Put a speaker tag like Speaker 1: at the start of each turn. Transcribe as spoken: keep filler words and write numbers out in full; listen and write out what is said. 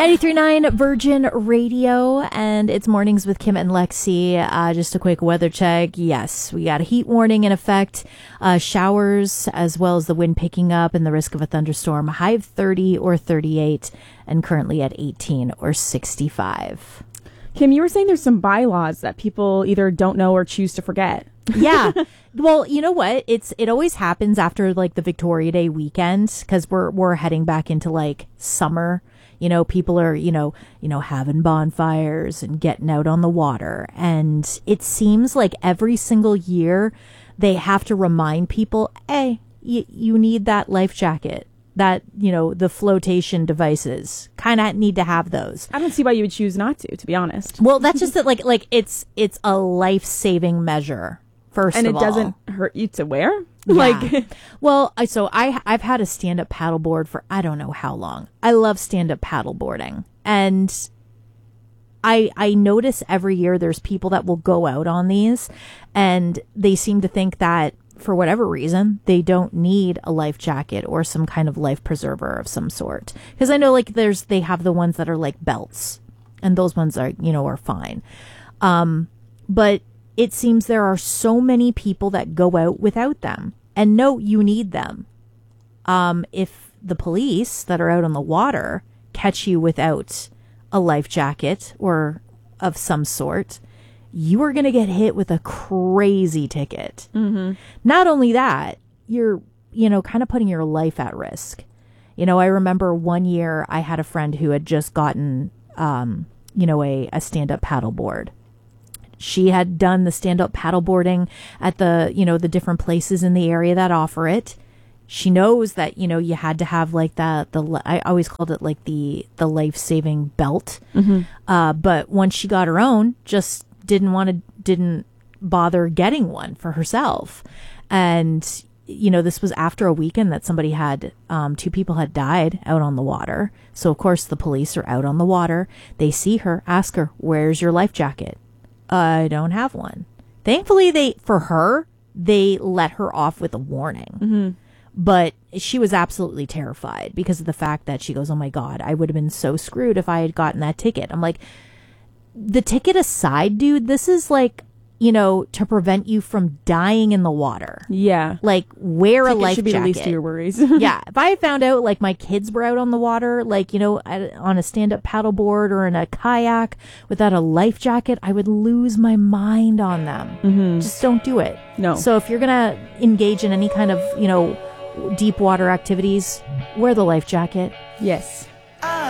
Speaker 1: ninety-three point nine Virgin Radio, and it's Mornings with Kim and Lexi. Uh, just a quick weather check. Yes, we got a heat warning in effect. Uh, showers, as well as the wind picking up and the risk of a thunderstorm. High of thirty or thirty-eight, and currently at eighteen or sixty-five.
Speaker 2: Kim, you were saying there's some bylaws that people either don't know or choose to forget.
Speaker 1: Yeah. Well, you know what? It's it always happens after like the Victoria Day weekend, because we're we're heading back into like summer. You know, people are, you know, you know, having bonfires and getting out on the water. And it seems like every single year they have to remind people, hey, y- you need that life jacket. That, you know, the flotation devices kind of need to have those.
Speaker 2: I don't see why you would choose not to, to be honest.
Speaker 1: Well, that's just that, like, like it's it's a life-saving measure. First
Speaker 2: and
Speaker 1: of
Speaker 2: it
Speaker 1: all,
Speaker 2: doesn't hurt you to wear.
Speaker 1: Yeah.
Speaker 2: Like,
Speaker 1: well, I so I I've had a stand-up paddleboard for I don't know how long. I love stand-up paddleboarding, and I I notice every year there's people that will go out on these, and they seem to think that for whatever reason they don't need a life jacket or some kind of life preserver of some sort. Because I know like there's they have the ones that are like belts, and those ones are you know are fine, um, but. It seems there are so many people that go out without them. And no, you need them. Um, if the police that are out on the water catch you without a life jacket or of some sort, you are going to get hit with a crazy ticket.
Speaker 2: Mm-hmm.
Speaker 1: Not only that, you're, you know, kind of putting your life at risk. You know, I remember one year I had a friend who had just gotten, um, you know, a, a stand-up paddleboard. She had done the stand-up paddleboarding at the, you know, the different places in the area that offer it. She knows that, you know, you had to have like that, the, I always called it like the, the life-saving belt.
Speaker 2: Mm-hmm.
Speaker 1: Uh, but once she got her own, just didn't want to, didn't bother getting one for herself. And, you know, this was after a weekend that somebody had, um, two people had died out on the water. So of course the police are out on the water. They see her, ask her, where's your life jacket? I don't have one. Thankfully, they for her, they let her off with a warning.
Speaker 2: Mm-hmm.
Speaker 1: But she was absolutely terrified because of the fact that she goes, oh, my God, I would have been so screwed if I had gotten that ticket. I'm like, the ticket aside, dude, this is like, you know, to prevent you from dying in the water.
Speaker 2: Yeah.
Speaker 1: Like, wear a life
Speaker 2: should be
Speaker 1: jacket.
Speaker 2: the least of your worries.
Speaker 1: Yeah. If I found out, like, my kids were out on the water, like, you know, at, on a stand-up paddleboard or in a kayak without a life jacket, I would lose my mind on them.
Speaker 2: Mm-hmm.
Speaker 1: Just don't do it.
Speaker 2: No.
Speaker 1: So if you're going to engage in any kind of, you know, deep water activities, wear the life jacket.
Speaker 2: Yes.